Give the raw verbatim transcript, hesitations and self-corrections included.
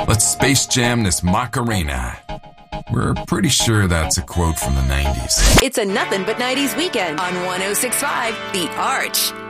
Let's Space Jam this Macarena. We're pretty sure that's a quote from the nineties. It's a nothing but nineties weekend on one oh six point five The Arch.